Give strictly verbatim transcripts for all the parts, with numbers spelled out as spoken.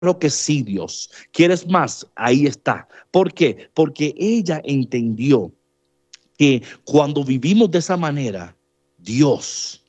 Claro que sí, Dios. ¿Quieres más? Ahí está. ¿Por qué? Porque ella entendió que cuando vivimos de esa manera, Dios,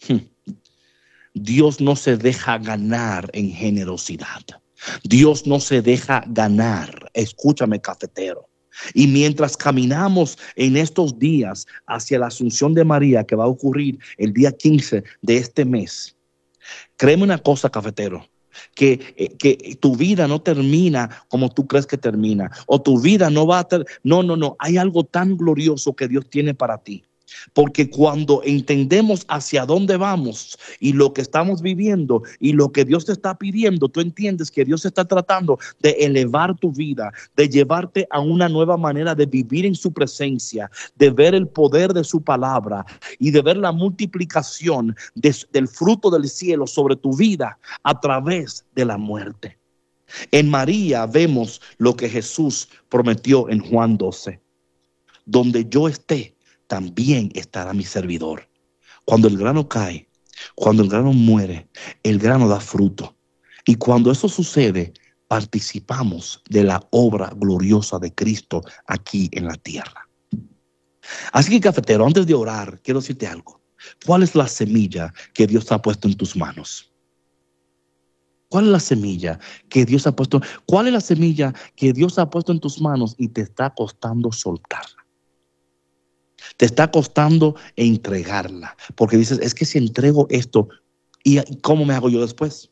Dios no se deja ganar en generosidad. Dios no se deja ganar. Escúchame, cafetero. Y mientras caminamos en estos días hacia la Asunción de María, que va a ocurrir el día quince de este mes, créeme una cosa, cafetero, que, eh, que tu vida no termina como tú crees que termina, o tu vida no va a ter no, no, no, hay algo tan glorioso que Dios tiene para ti. Porque cuando entendemos hacia dónde vamos y lo que estamos viviendo y lo que Dios te está pidiendo, tú entiendes que Dios está tratando de elevar tu vida, de llevarte a una nueva manera de vivir en su presencia, de ver el poder de su palabra y de ver la multiplicación de, del fruto del cielo sobre tu vida a través de la muerte. En María vemos lo que Jesús prometió en Juan doce. Donde yo esté, también estará mi servidor. Cuando el grano cae, cuando el grano muere, el grano da fruto. Y cuando eso sucede, participamos de la obra gloriosa de Cristo aquí en la tierra. Así que, cafetero, antes de orar, quiero decirte algo. ¿Cuál es la semilla que Dios ha puesto en tus manos? ¿Cuál es la semilla que Dios ha puesto? ¿Cuál es la semilla que Dios ha puesto en tus manos y te está costando soltarla? Te está costando entregarla, porque dices, es que si entrego esto, ¿y cómo me hago yo después?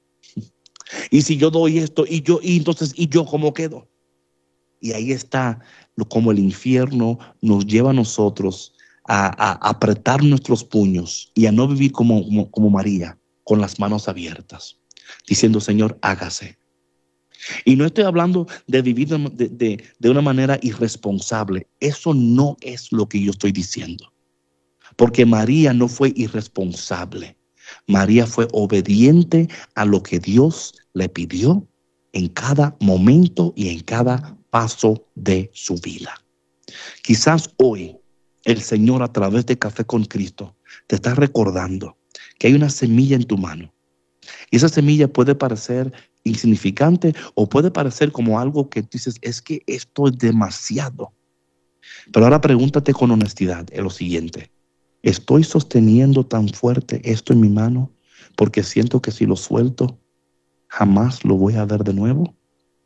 Y si yo doy esto, y yo, y entonces, ¿y yo cómo quedo? Y ahí está lo, como el infierno nos lleva a nosotros a, a apretar nuestros puños y a no vivir como, como, como María, con las manos abiertas, diciendo, Señor, hágase. Y no estoy hablando de vivir de, de, de una manera irresponsable. Eso no es lo que yo estoy diciendo. Porque María no fue irresponsable. María fue obediente a lo que Dios le pidió en cada momento y en cada paso de su vida. Quizás hoy el Señor, a través de Café con Cristo, te está recordando que hay una semilla en tu mano. Y esa semilla puede parecer insignificante o puede parecer como algo que tú dices, es que esto es demasiado. Pero ahora pregúntate con honestidad en lo siguiente. ¿Estoy sosteniendo tan fuerte esto en mi mano porque siento que si lo suelto jamás lo voy a ver de nuevo?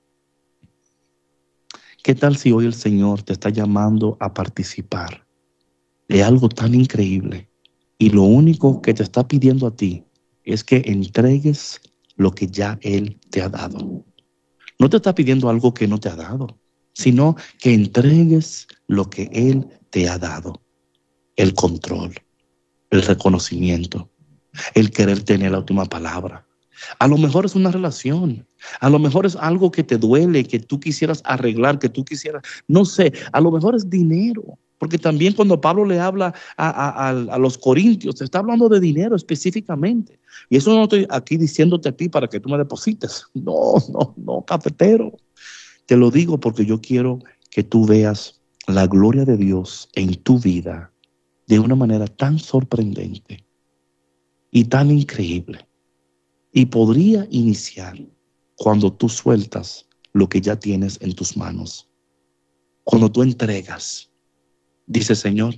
¿Qué tal si hoy el Señor te está llamando a participar de algo tan increíble y lo único que te está pidiendo a ti es que entregues lo que ya Él te ha dado? No te está pidiendo algo que no te ha dado, sino que entregues lo que Él te ha dado. El control, el reconocimiento, el querer tener la última palabra. A lo mejor es una relación, a lo mejor es algo que te duele, que tú quisieras arreglar, que tú quisieras, no sé, a lo mejor es dinero. Porque también cuando Pablo le habla a, a, a, a los corintios, te está hablando de dinero específicamente. Y eso no estoy aquí diciéndote a ti para que tú me deposites. No, no, no, cafetero. Te lo digo porque yo quiero que tú veas la gloria de Dios en tu vida de una manera tan sorprendente y tan increíble. Y podría iniciar cuando tú sueltas lo que ya tienes en tus manos. Cuando tú entregas, dice Señor,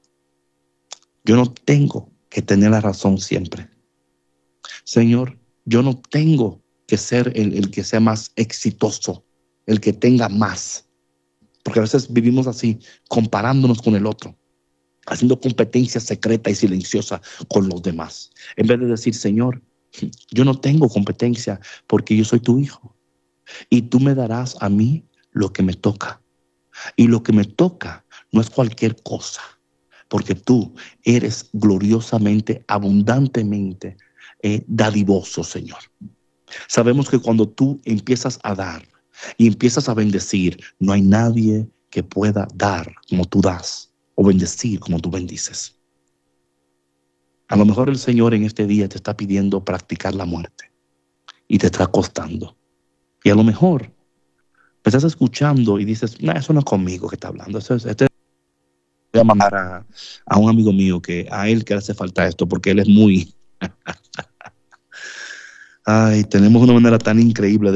yo no tengo que tener la razón siempre. Señor, yo no tengo que ser el, el que sea más exitoso, el que tenga más. Porque a veces vivimos así, comparándonos con el otro, haciendo competencia secreta y silenciosa con los demás. En vez de decir, Señor, yo no tengo competencia porque yo soy tu hijo. Y tú me darás a mí lo que me toca. Y lo que me toca no es cualquier cosa, porque tú eres gloriosamente, abundantemente eh, dadivoso, Señor. Sabemos que cuando tú empiezas a dar y empiezas a bendecir, no hay nadie que pueda dar como tú das o bendecir como tú bendices. A lo mejor el Señor en este día te está pidiendo practicar la muerte y te está costando. Y a lo mejor me estás escuchando y dices, no, eso no es conmigo que está hablando. Eso es, este voy a mandar a, a un amigo mío que a él que le hace falta esto porque él es muy... Ay, tenemos una manera tan increíble